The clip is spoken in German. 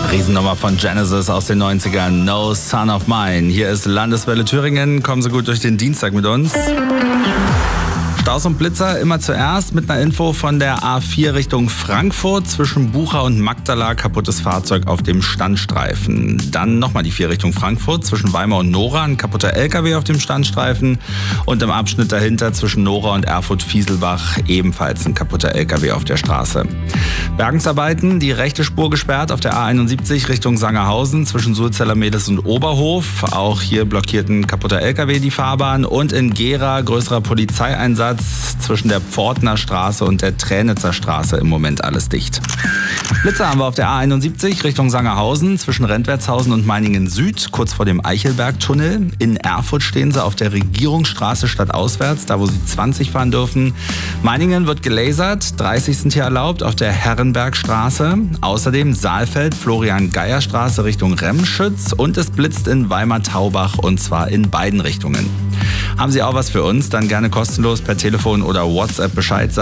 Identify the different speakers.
Speaker 1: Riesennummer von Genesis aus den 90ern, No Son of Mine. Hier ist Landeswelle Thüringen. Kommen Sie gut durch den Dienstag mit uns. Staus und Blitzer immer zuerst mit einer Info von der A4 Richtung Frankfurt. Zwischen Bucha und Magdala kaputtes Fahrzeug auf dem Standstreifen. Dann nochmal die 4 Richtung Frankfurt. Zwischen Weimar und Nora ein kaputter LKW auf dem Standstreifen. Und im Abschnitt dahinter zwischen Nora und Erfurt-Fieselbach ebenfalls ein kaputter LKW auf der Straße. Bergungsarbeiten, die rechte Spur gesperrt auf der A71 Richtung Sangerhausen zwischen Sulzeller Mehlis und Oberhof. Auch hier blockiert ein kaputter LKW die Fahrbahn. Und in Gera größerer Polizeieinsatz zwischen der Pfortner Straße und der Tränitzer Straße im Moment alles dicht. Blitzer haben wir auf der A71 Richtung Sangerhausen zwischen Rentwertshausen und Meiningen Süd, kurz vor dem Eichelbergtunnel. In Erfurt stehen sie auf der Regierungsstraße stadtauswärts, da wo sie 20 fahren dürfen. Meiningen wird gelasert, 30 sind hier erlaubt auf der Herrenbergstraße. Außerdem Saalfeld, Florian-Geier-Straße Richtung Remschütz und es blitzt in Weimar-Taubach und zwar in beiden Richtungen. Haben Sie auch was für uns? Dann gerne kostenlos per Telefon oder WhatsApp Bescheid sagen.